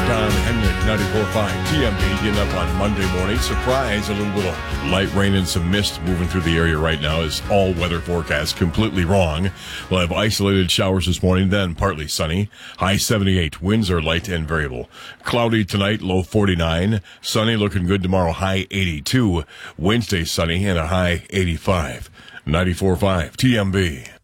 Don Henrik, 94.5 TMB, getting up on Monday morning. Surprise, a little bit of light rain and some mist moving through the area right now is all weather forecast completely wrong. We'll have isolated showers this morning, then partly sunny. High 78. Winds are light and variable. Cloudy tonight, low 49. Sunny, looking good tomorrow, high 82. Wednesday, sunny and a high 85. 94.5 TMB.